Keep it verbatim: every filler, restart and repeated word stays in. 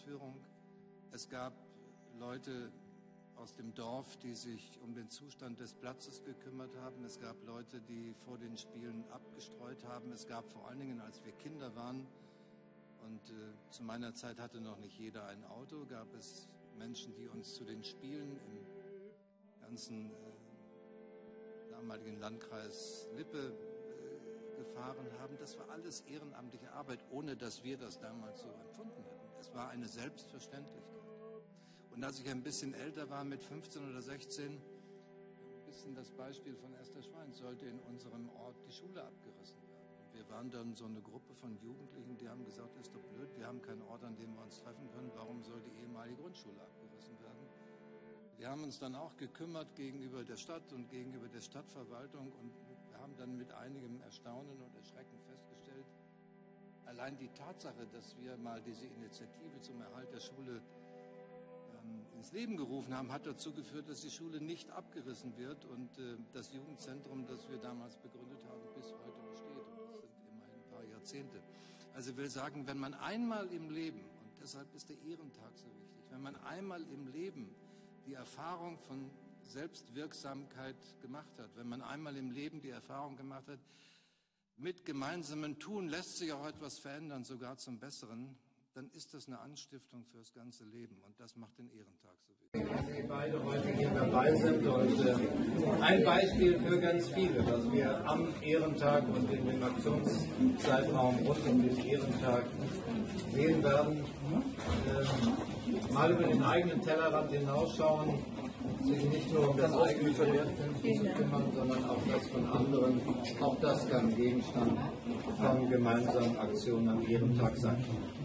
Aufführung. Es gab Leute aus dem Dorf, die sich um den Zustand des Platzes gekümmert haben. Es gab Leute, die vor den Spielen abgestreut haben. Es gab vor allen Dingen, als wir Kinder waren, und äh, zu meiner Zeit hatte noch nicht jeder ein Auto, gab es Menschen, die uns zu den Spielen im ganzen äh, damaligen Landkreis Lippe äh, gefahren haben. Das war alles ehrenamtliche Arbeit, ohne dass wir das damals so empfunden hätten. Es war eine Selbstverständlichkeit. Und als ich ein bisschen älter war, mit fünfzehn oder sechzehn, ein bisschen das Beispiel von Esther Schwein, sollte in unserem Ort die Schule abgerissen werden. Und wir waren dann so eine Gruppe von Jugendlichen, die haben gesagt, das ist doch blöd, wir haben keinen Ort, an dem wir uns treffen können, warum soll die ehemalige Grundschule abgerissen werden? Wir haben uns dann auch gekümmert gegenüber der Stadt und gegenüber der Stadtverwaltung und wir haben dann mit einigem Erstaunen und Erschrecken festgestellt, allein die Tatsache, dass wir mal diese Initiative zum Erhalt der Schule ins Leben gerufen haben, hat dazu geführt, dass die Schule nicht abgerissen wird und äh, das Jugendzentrum, das wir damals begründet haben, bis heute besteht. Und das sind immerhin ein paar Jahrzehnte. Also ich will sagen, wenn man einmal im Leben, und deshalb ist der Ehrentag so wichtig, wenn man einmal im Leben die Erfahrung von Selbstwirksamkeit gemacht hat, wenn man einmal im Leben die Erfahrung gemacht hat, mit gemeinsamem Tun lässt sich auch etwas verändern, sogar zum Besseren, dann ist das eine Anstiftung fürs ganze Leben und das macht den Ehrentag so wichtig. Dass Sie beide heute hier dabei sind und äh, ein Beispiel für ganz viele, was wir am Ehrentag und in dem Aktionszeitraum rund um den Ehrentag sehen werden. Äh, mal über den eigenen Tellerrand hinausschauen, sich nicht nur um das eigene Verwertempfinden zu kümmern, sondern auch das von anderen. Auch das kann Gegenstand von gemeinsamen Aktionen am Ehrentag sein.